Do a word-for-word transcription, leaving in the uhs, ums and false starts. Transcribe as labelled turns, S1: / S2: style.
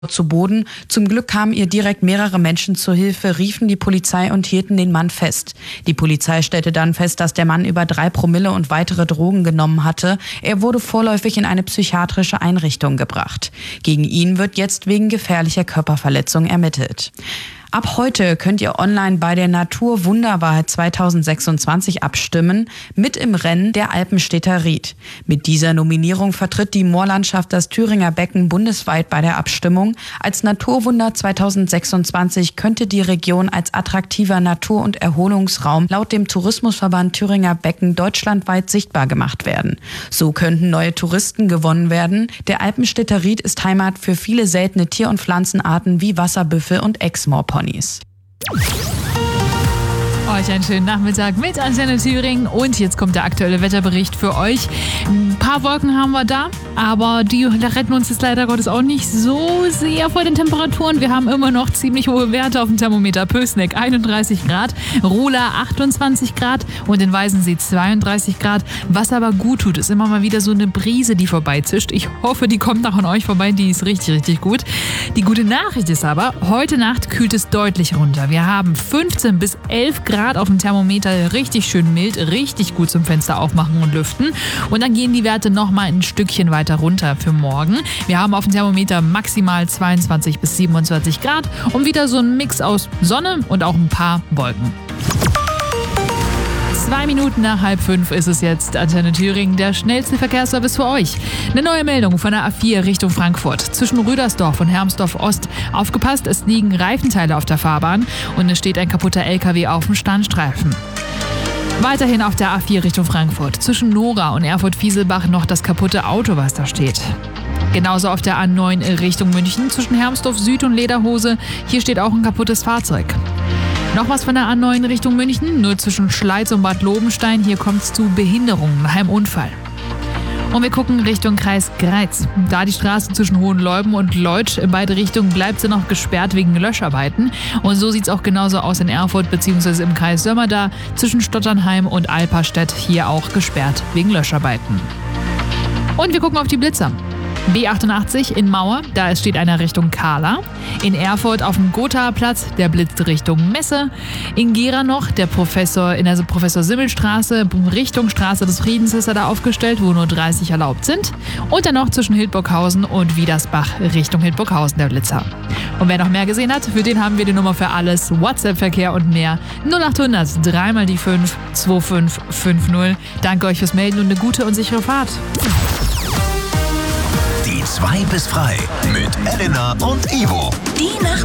S1: zu Boden. Zum Glück kamen ihr direkt mehrere Menschen zur Hilfe, riefen die Polizei und hielten den Mann fest. Die Polizei stellte dann fest, dass der Mann über drei Promille und weitere Drogen genommen hatte. Er wurde vorläufig in eine psychiatrische Einrichtung gebracht. Gegen ihn wird jetzt wegen gefährlicher Körperverletzung ermittelt. Ab heute könnt ihr online bei der Naturwunderwahl zweitausendsechsundzwanzig abstimmen, mit im Rennen der Alpenstädter Ried. Mit dieser Nominierung vertritt die Moorlandschaft das Thüringer Becken bundesweit bei der Abstimmung. Als Naturwunder zweitausendsechsundzwanzig könnte die Region als attraktiver Natur- und Erholungsraum laut dem Tourismusverband Thüringer Becken deutschlandweit sichtbar gemacht werden. So könnten neue Touristen gewonnen werden. Der Alpenstädter Ried ist Heimat für viele seltene Tier- und Pflanzenarten wie Wasserbüffel und Exmoorponys.
S2: Euch einen schönen Nachmittag mit Antenne Thüringen und jetzt kommt der aktuelle Wetterbericht für euch. Ein paar Wolken haben wir da, aber die retten uns jetzt leider Gottes auch nicht so sehr vor den Temperaturen. Wir haben immer noch ziemlich hohe Werte auf dem Thermometer. Pößneck einunddreißig Grad, Rola achtundzwanzig Grad und in Weißensee zweiunddreißig Grad. Was aber gut tut, ist immer mal wieder so eine Brise, die vorbeizischt. Ich hoffe, die kommt auch an euch vorbei. Die ist richtig, richtig gut. Die gute Nachricht ist aber, heute Nacht kühlt es deutlich runter. Wir haben fünfzehn bis elf Grad auf dem Thermometer, richtig schön mild, richtig gut zum Fenster aufmachen und lüften. Und dann gehen die Werte noch mal ein Stückchen weiter runter für morgen. Wir haben auf dem Thermometer maximal zweiundzwanzig bis siebenundzwanzig Grad und wieder so ein Mix aus Sonne und auch ein paar Wolken. Zwei Minuten nach halb fünf ist es jetzt. Antenne Thüringen, der schnellste Verkehrsservice für euch. Eine neue Meldung von der A vier Richtung Frankfurt. Zwischen Rüdersdorf und Hermsdorf Ost. Aufgepasst, es liegen Reifenteile auf der Fahrbahn und es steht ein kaputter L K W auf dem Standstreifen. Weiterhin auf der A vier Richtung Frankfurt. Zwischen Nora und Erfurt-Fieselbach noch das kaputte Auto, was da steht. Genauso auf der A neun Richtung München. Zwischen Hermsdorf Süd und Lederhose. Hier steht auch ein kaputtes Fahrzeug. Noch was von der A neun Richtung München, nur zwischen Schleiz und Bad Lobenstein. Hier kommt es zu Behinderungen nach einem Unfall. Und wir gucken Richtung Kreis Greiz. Da die Straße zwischen Hohenleuben und Leutsch in beide Richtungen bleibt sie noch gesperrt wegen Löscharbeiten. Und so sieht es auch genauso aus in Erfurt bzw. im Kreis Sömmerda zwischen Stotternheim und Alperstedt, hier auch gesperrt wegen Löscharbeiten. Und wir gucken auf die Blitzer. B achtundachtzig in Mauer, da steht einer Richtung Kahla. In Erfurt auf dem Gothaer Platz, der blitzt Richtung Messe. In Gera noch, der Professor in der Professor-Simmel-Straße, Richtung Straße des Friedens ist er da aufgestellt, wo nur dreißig erlaubt sind. Und dann noch zwischen Hildburghausen und Wiedersbach Richtung Hildburghausen der Blitzer. Und wer noch mehr gesehen hat, für den haben wir die Nummer für alles, WhatsApp-Verkehr und mehr. null achthundert, drei mal die fünf, zwei fünf fünf null. Danke euch fürs Melden und eine gute und sichere Fahrt.
S3: Die zwei bis frei mit Elena und Ivo.
S4: Die Nacht